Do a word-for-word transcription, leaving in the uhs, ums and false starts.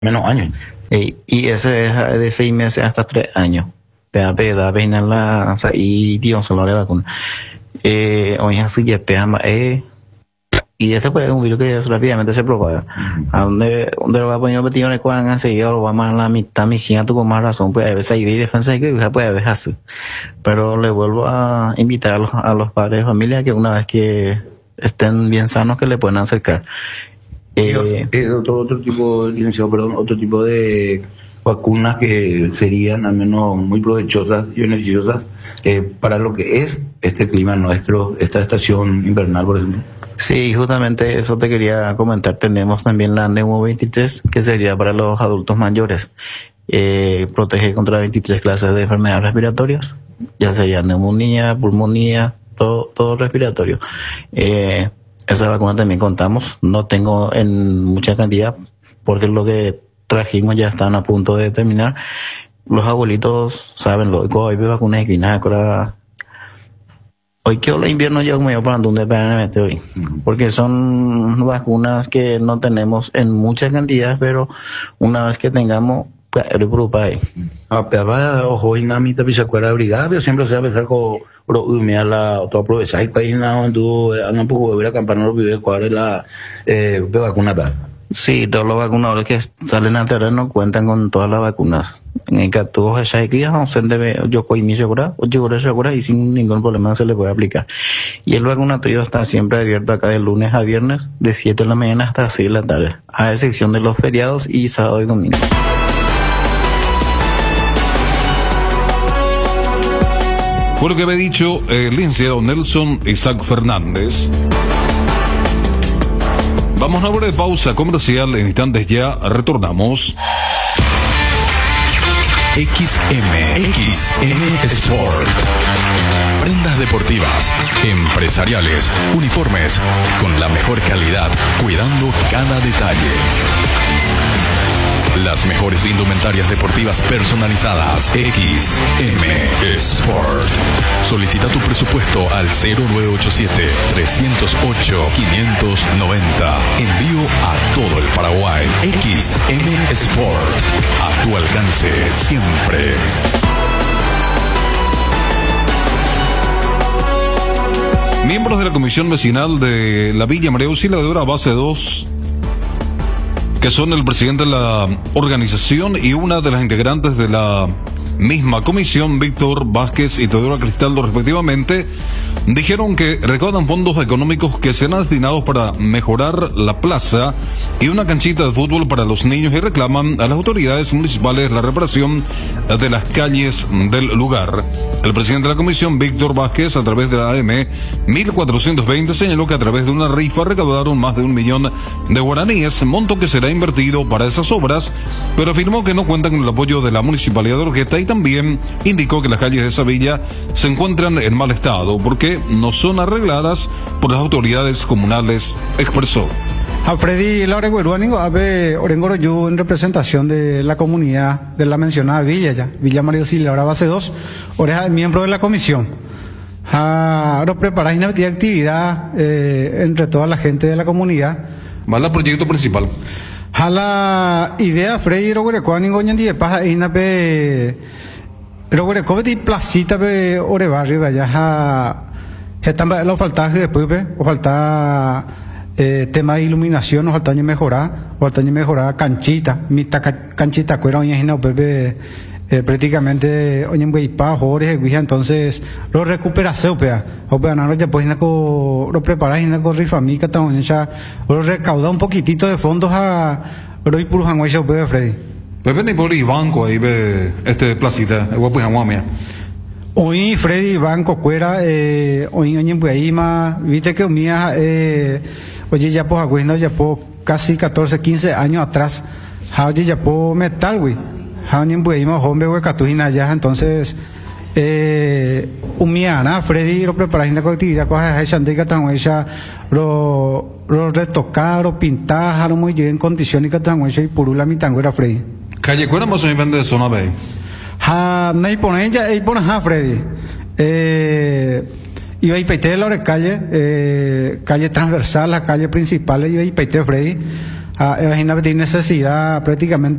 menos años. Y, y ese es de seis meses hasta tres años. Pea peda, peinar la, o sea, y Dios se lo le vacuna. Eh, hoy así ya pea, eh, y este pues es un virus que rápidamente se propaga. Uh-huh. A donde, donde lo va poniendo peticiones cuando han seguido, lo va más a la mitad, mi china, tú con más razón, pues a veces hay defensa que ya puede dejarse. Pero le vuelvo a invitar a los, a los padres de familia que una vez que estén bien sanos que le puedan acercar. Eh, eh, otro, otro tipo, licenciado, perdón, otro tipo de vacunas que serían al menos muy provechosas y beneficiosas eh, para lo que es este clima nuestro, esta estación invernal, por ejemplo. Sí, justamente eso te quería comentar. Tenemos también la Neumo veintitrés, que sería para los adultos mayores. Eh, protege contra veintitrés clases de enfermedades respiratorias, ya sería neumonía, pulmonía, todo, todo respiratorio. Eh, esa vacuna también contamos, no tengo en mucha cantidad, porque lo que trajimos ya están a punto de terminar. Los abuelitos saben lo que hoy vacunas de equinácora. Hoy que el invierno yo me voy para donde permanentemente hoy, porque son vacunas que no tenemos en mucha cantidad, pero una vez que tengamos, pues, preocupa ahí. A peaba ojo y namita pisacuera brigada, pero siempre se va a pensar con me la otro aprovechar y país nada, tú andan poco volver a campanar los videos cuál es la eh, vacuna para. Sí, todos los vacunadores que salen al terreno cuentan con todas las vacunas. En el que todos esas guías se debe yo coí mi segura, o yo segura y sin ningún problema se le puede aplicar. Y el vacunatorio está siempre abierto acá de lunes a viernes, de siete de la mañana hasta seis de la tarde, a excepción de los feriados y sábado y domingo. Por lo que me ha dicho el licenciado Nelson Isaac Fernández. Vamos a una breve pausa comercial, en instantes ya retornamos. X M, X M Sport. Prendas deportivas, empresariales, uniformes, con la mejor calidad, cuidando cada detalle. Las mejores indumentarias deportivas personalizadas. X M Sport. Solicita tu presupuesto al cero nueve ocho siete, tres cero ocho, cinco nueve cero. Envío a todo el Paraguay. X M Sport. A tu alcance siempre. Miembros de la Comisión Vecinal de la Villa María Auxiliadora Base dos, que son el presidente de la organización y una de las integrantes de la misma comisión, Víctor Vázquez y Teodora Cristaldo respectivamente, dijeron que recaudan fondos económicos que serán destinados para mejorar la plaza y una canchita de fútbol para los niños y reclaman a las autoridades municipales la reparación de las calles del lugar. El presidente de la comisión, Víctor Vázquez, a través de la A M mil cuatrocientos veinte, señaló que a través de una rifa recaudaron más de un millón de guaraníes, monto que será invertido para esas obras, pero afirmó que no cuentan con el apoyo de la Municipalidad de Orqueta y también indicó que las calles de esa villa se encuentran en mal estado porque no son arregladas por las autoridades comunales, expresó. A Freddy Laure Gueruánigo, Ave Orengoro Yu, en representación de la comunidad de la mencionada villa, ya, Villa María Auxiliadora Base dos, oreja de miembro de la comisión. Ahora preparáis una actividad eh, entre toda la gente de la comunidad. Va al proyecto principal. A la idea Freddy Roguerecuánigo, ñan die paja ina pe Roguereco de placita pe ore barrio, vaya a están lo faltaje después pe, o falta Eh, tema de iluminación, nos falta mejorar, falta mejorar canchita, mitad canchita cuera hoy en Pepe eh, prácticamente hoy en Guaypa, Jorge, entonces lo recupera Seupea, Opea no ya pues lo prepara y no rifa mica también ya lo recauda un poquitito de fondos a Roy Purujan hoy se puede Freddy. Pepe ni por banco ahí ve este placita, igual pues a hoy Freddy Banco Cuera, eh, hoy en Guayma, viste que mía, eh, oye ya pues agüeno ya pues casi catorce, quince años atrás, oye ya pues metal güey, en Guayma hombre güey catujina ya, entonces, eh, umiana Freddy lo prepara en la actividad cosas de Shandica tan ella lo lo retocar o pintar, lo muy bien en condiciones que tan ella y purula mi tanguera Freddy. Calle Cuera más o menos vende de zona B. Ha, no hay por ella, hay por ha Freddy. Eh, iba a peite la calle, eh, calle transversal, la calle principal, iba a peite Freddy. imagínate, tiene necesidad prácticamente